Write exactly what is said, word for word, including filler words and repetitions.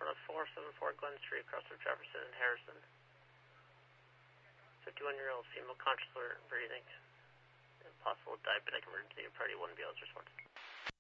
front of four seven four Glen Street, across from Jefferson and Harrison. fifty-one-year-old female conscious or breathing. Possible diabetic emergency, party one B L is responsive.